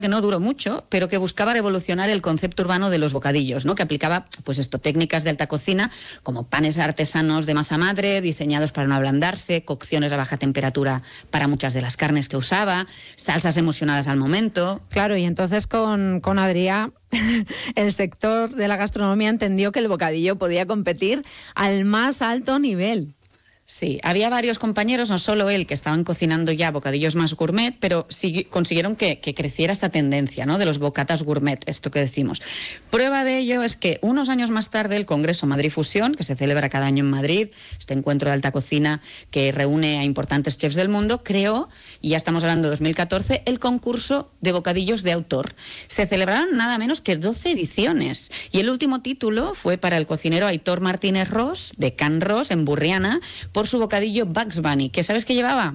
que no duró mucho, pero que buscaba revolucionar el concepto urbano de los bocadillos, ¿no? Que aplicaba, pues esto, técnicas de alta cocina, como panes artesanos de masa madre, diseñados para no ablandarse, cocciones a baja temperatura para muchas de las carnes que usaba, salsas emulsionadas al momento. Claro, y entonces con Adrià el sector de la gastronomía entendió que el bocadillo podía competir al más alto nivel. Sí, había varios compañeros, no solo él, que estaban cocinando ya bocadillos más gourmet, pero sí consiguieron que creciera esta tendencia, ¿no?, de los bocatas gourmet, esto que decimos. Prueba de ello es que unos años más tarde el Congreso Madrid Fusión, que se celebra cada año en Madrid, este encuentro de alta cocina que reúne a importantes chefs del mundo, creó, y ya estamos hablando de 2014, el concurso de bocadillos de autor. Se celebraron nada menos que 12 ediciones, y el último título fue para el cocinero Aitor Martínez Ros, de Can Ros, en Burriana, por su bocadillo Bugs Bunny, que ¿sabes qué llevaba?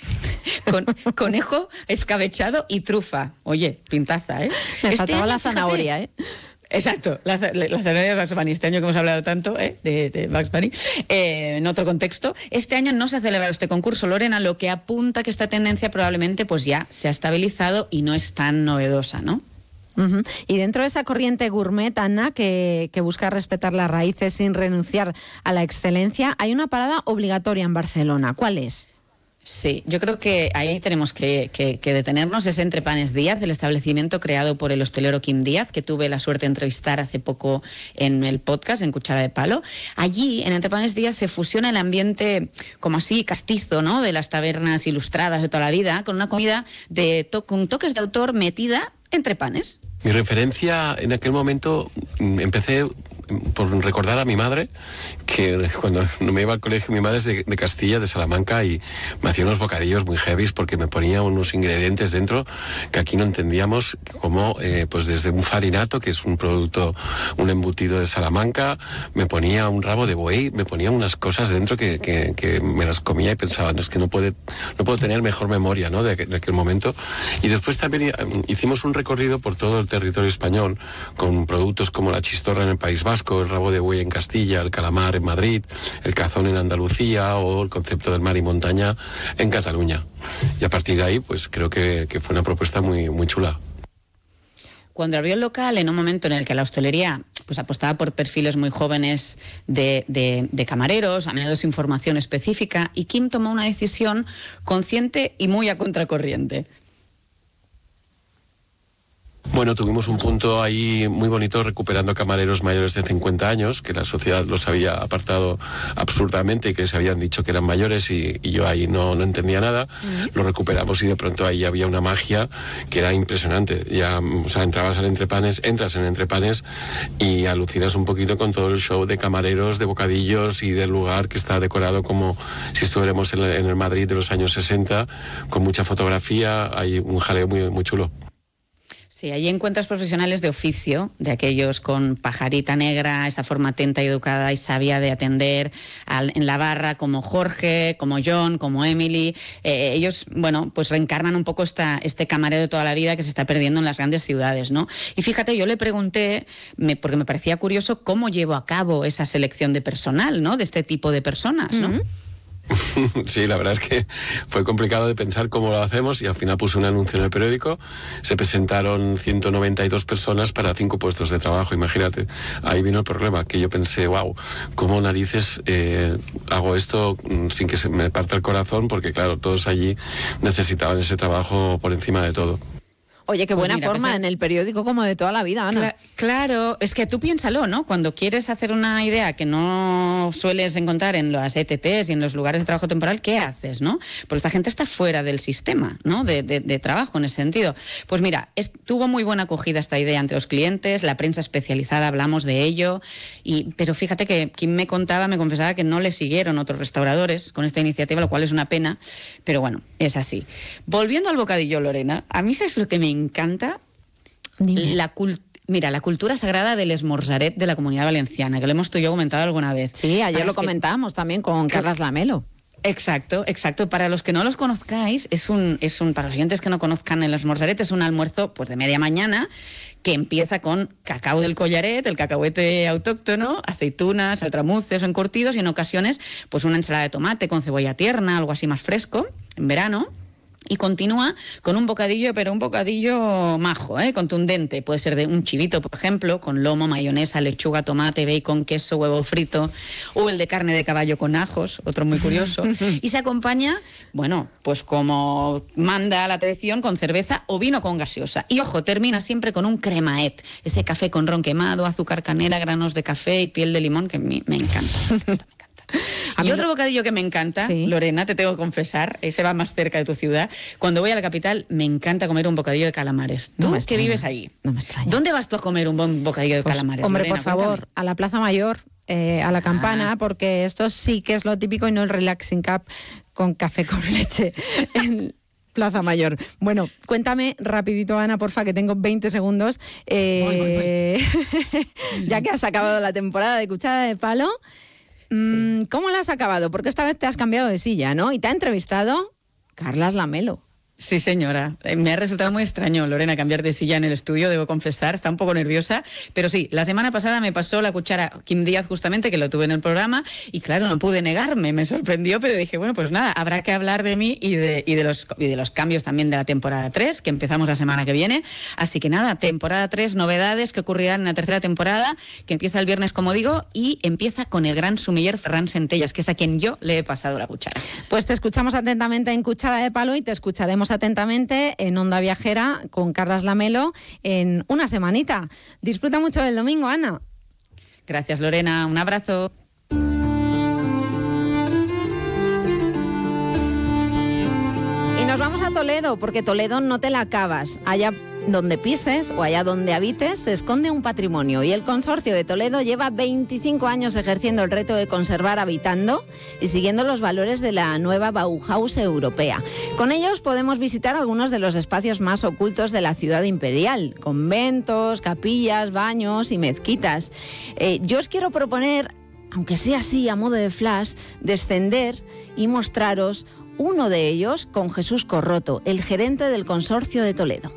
Conejo escabechado y trufa. Oye, pintaza, ¿eh? Le faltaba la zanahoria, ¿eh? Exacto, la zanahoria de Bugs Bunny. Este año que hemos hablado tanto de Bugs Bunny, en otro contexto, este año no se ha celebrado este concurso, Lorena, lo que apunta que esta tendencia probablemente pues ya se ha estabilizado y no es tan novedosa, ¿no? Uh-huh. Y dentro de esa corriente gourmet, Ana, que busca respetar las raíces sin renunciar a la excelencia, hay una parada obligatoria en Barcelona. ¿Cuál es? Sí, yo creo que ahí tenemos que detenernos. Es Entrepanes Díaz, el establecimiento creado por el hostelero Quim Díaz, que tuve la suerte de entrevistar hace poco en el podcast, en Cuchara de Palo. Allí, en Entrepanes Díaz, se fusiona el ambiente como así castizo, ¿no?, de las tabernas ilustradas de toda la vida, con una comida con toques de autor metida entre panes. Mi referencia en aquel momento, empecé por recordar a mi madre, que cuando me iba al colegio, mi madre es de Castilla, de Salamanca, y me hacía unos bocadillos muy heavies porque me ponía unos ingredientes dentro que aquí no entendíamos, como pues desde un farinato, que es un producto, un embutido de Salamanca, me ponía un rabo de buey, me ponía unas cosas dentro que me las comía y pensaba, no, es que no puedo tener mejor memoria, ¿no?, de aquel momento. Y después también hicimos un recorrido por todo el territorio español, con productos como la chistorra en el País Vasco, el rabo de buey en Castilla, el calamar en Madrid, el cazón en Andalucía o el concepto del mar y montaña en Cataluña. Y a partir de ahí, pues creo que fue una propuesta muy, muy chula. Cuando abrió el local, en un momento en el que la hostelería pues apostaba por perfiles muy jóvenes de camareros, a menudo sin formación específica, y Quim tomó una decisión consciente y muy a contracorriente. Bueno, tuvimos un punto ahí muy bonito recuperando camareros mayores de 50 años, que la sociedad los había apartado absurdamente y que les habían dicho que eran mayores y yo ahí no entendía nada. Lo recuperamos y de pronto ahí había una magia que era impresionante. Ya, o sea, entras en Entrepanes y alucinas un poquito con todo el show de camareros, de bocadillos y del lugar que está decorado como si estuviéramos en el Madrid de los años 60, con mucha fotografía, hay un jaleo muy, muy chulo. Sí, allí encuentras profesionales de oficio, de aquellos con pajarita negra, esa forma atenta y educada y sabia de atender en la barra, como Jorge, como John, como Emily. Ellos, bueno, pues reencarnan un poco este camarero de toda la vida que se está perdiendo en las grandes ciudades, ¿no? Y fíjate, yo le pregunté, porque me parecía curioso, cómo llevo a cabo esa selección de personal, ¿no?, de este tipo de personas, ¿no? Uh-huh. Sí, la verdad es que fue complicado de pensar cómo lo hacemos y al final puse un anuncio en el periódico, se presentaron 192 personas para 5 puestos de trabajo, imagínate. Ahí vino el problema, que yo pensé, wow, ¿cómo narices hago esto sin que se me parta el corazón? Porque claro, todos allí necesitaban ese trabajo por encima de todo. Oye, qué buena forma, en el periódico como de toda la vida, Ana. Claro, es que tú piénsalo, ¿no? Cuando quieres hacer una idea que no sueles encontrar en las ETTs y en los lugares de trabajo temporal, ¿qué haces, no? Porque esta gente está fuera del sistema, ¿no?, de trabajo en ese sentido. Pues mira, tuvo muy buena acogida esta idea entre los clientes, la prensa especializada, hablamos de ello, pero fíjate que quien me confesaba que no le siguieron otros restauradores con esta iniciativa, lo cual es una pena, pero bueno, es así. Volviendo al bocadillo, Lorena, a mí ¿sabes lo que me encanta? La cultura sagrada del esmorzaret de la Comunidad Valenciana, que lo hemos tú y yo comentado alguna vez. Sí, ayer lo comentábamos también con Carlas Lamelo. Exacto. Para los que no los conozcáis, para los oyentes que no conozcan el esmorzaret, es un almuerzo pues de media mañana que empieza con cacao del collaret, el cacahuete autóctono, aceitunas, altramuces o encurtidos y en ocasiones pues una ensalada de tomate con cebolla tierna, algo así más fresco, en verano. Y continúa con un bocadillo, pero un bocadillo majo, contundente. Puede ser de un chivito, por ejemplo, con lomo, mayonesa, lechuga, tomate, bacon, queso, huevo frito, o el de carne de caballo con ajos, otro muy curioso. Y se acompaña, bueno, pues como manda la tradición, con cerveza o vino con gaseosa. Y ojo, termina siempre con un cremaet, ese café con ron quemado, azúcar canela, granos de café y piel de limón, que me encanta. Y otro bocadillo que me encanta, sí. Lorena, te tengo que confesar, ese va más cerca de tu ciudad. Cuando voy a la capital, me encanta comer un bocadillo de calamares. Tú, que vives ahí, no me extraña. ¿Dónde vas tú a comer un buen bocadillo de calamares? Hombre, Lorena, por favor, cuéntame. a la Plaza Mayor, a la Campana, porque esto sí que es lo típico y no el relaxing cup con café con leche en Plaza Mayor. Bueno, cuéntame rapidito, Ana, porfa, que tengo 20 segundos. Voy. Ya que has acabado la temporada de Cuchara de Palo, sí. ¿Cómo la has acabado? Porque esta vez te has cambiado de silla, ¿no? Y te ha entrevistado Carlas Lamelo. Sí, señora. Me ha resultado muy extraño, Lorena, cambiar de silla en el estudio, debo confesar. Está un poco nerviosa. Pero sí, la semana pasada me pasó la cuchara Kim Díaz, justamente, que lo tuve en el programa. Y claro, no pude negarme. Me sorprendió, pero dije, bueno, pues nada, habrá que hablar de mí y de los cambios también de la temporada 3, que empezamos la semana que viene. Así que nada, temporada 3, novedades que ocurrirán en la tercera temporada, que empieza el viernes, como digo, y empieza con el gran sumiller Ferran Centellas, que es a quien yo le he pasado la cuchara. Pues te escuchamos atentamente en Cuchara de Palo y te escucharemos atentamente en Onda Viajera con Carlas Lamelo en una semanita. Disfruta mucho del domingo, Ana. Gracias, Lorena. Un abrazo. Y nos vamos a Toledo, porque Toledo no te la acabas. Allá donde pises o allá donde habites se esconde un patrimonio, y el Consorcio de Toledo lleva 25 años ejerciendo el reto de conservar habitando y siguiendo los valores de la nueva Bauhaus europea. Con ellos podemos visitar algunos de los espacios más ocultos de la ciudad imperial: conventos, capillas, baños y mezquitas. Yo os quiero proponer, aunque sea así a modo de flash, descender y mostraros uno de ellos con Jesús Corroto, el gerente del Consorcio de Toledo.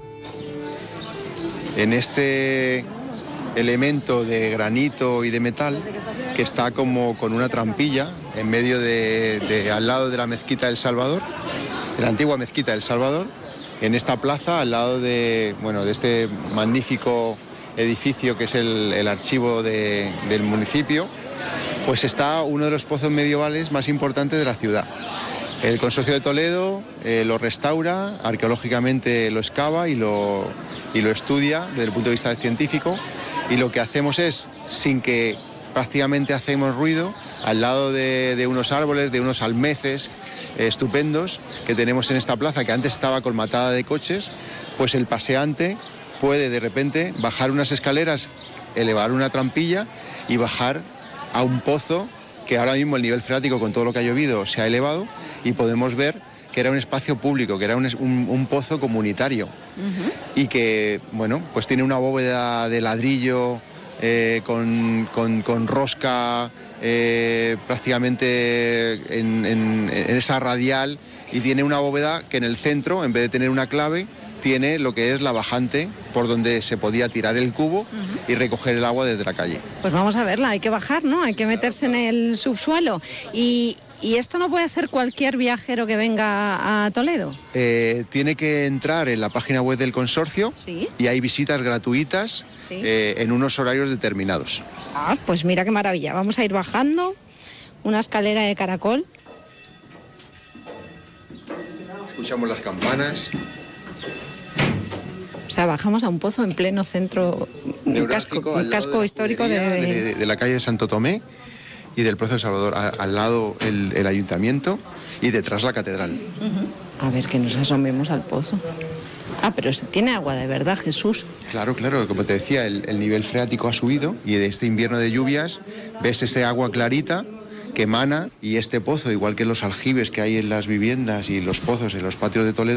En este elemento de granito y de metal, que está como con una trampilla en medio al lado de la mezquita del Salvador, de la antigua mezquita del Salvador, en esta plaza, al lado de este magnífico edificio que es el archivo del municipio, pues está uno de los pozos medievales más importantes de la ciudad. El Consorcio de Toledo lo restaura, arqueológicamente lo excava y lo estudia desde el punto de vista científico, y lo que hacemos es, sin que prácticamente hacemos ruido, al lado de unos árboles, de unos almeces estupendos que tenemos en esta plaza, que antes estaba colmatada de coches, pues el paseante puede de repente bajar unas escaleras, elevar una trampilla y bajar a un pozo que ahora mismo el nivel freático, con todo lo que ha llovido, se ha elevado, y podemos ver que era un espacio público, que era un pozo comunitario, y que, pues tiene una bóveda de ladrillo con rosca prácticamente en esa radial, y tiene una bóveda que en el centro, en vez de tener una clave, tiene lo que es la bajante por donde se podía tirar el cubo y recoger el agua desde la calle. Pues vamos a verla, hay que bajar, ¿no? Hay que meterse en el subsuelo. Y esto no puede hacer cualquier viajero que venga a Toledo. Tiene que entrar en la página web del consorcio, ¿sí? Y hay visitas gratuitas, ¿sí? En unos horarios determinados. Ah, pues mira qué maravilla. Vamos a ir bajando una escalera de caracol. Escuchamos las campanas. O sea, bajamos a un pozo en pleno centro, un casco histórico de la calle de Santo Tomé y del Pozo del Salvador. Al lado el ayuntamiento y detrás la catedral. A ver, que nos asomemos al pozo. Ah, pero tiene agua de verdad, Jesús. Claro, como te decía, el nivel freático ha subido, y de este invierno de lluvias ves ese agua clarita que emana, y este pozo, igual que los aljibes que hay en las viviendas y los pozos en los patios de Toledo,